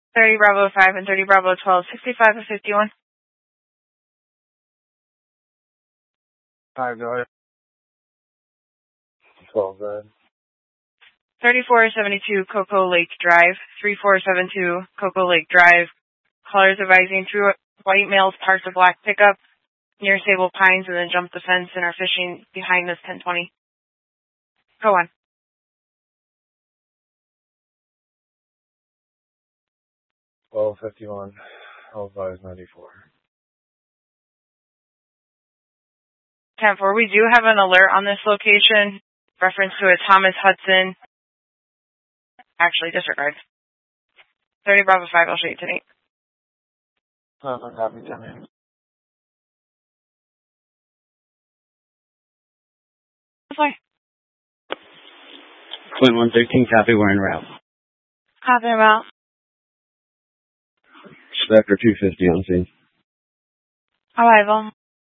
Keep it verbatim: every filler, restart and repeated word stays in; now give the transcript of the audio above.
thirty Bravo five and thirty Bravo twelve, sixty-five and fifty-one. five, go ahead. twelve, go ahead. thirty-four seventy-two Cocoa Lake Drive, thirty-four seventy-two Cocoa Lake Drive. Callers advising three white males parked a black pickup near Sable Pines and then jumped the fence and are fishing behind this ten twenty. Go on. twelve fifty-one, oh five ninety-four. ten four, we do have an alert on this location, reference to a Thomas Hudson. Actually, disregard. thirty Bravo five, I'll show you tonight. Uh, copy, ten minutes. Why? Clint one thirteen, copy, we're en route. Copy about. Spectre two fifty on scene. Arrival.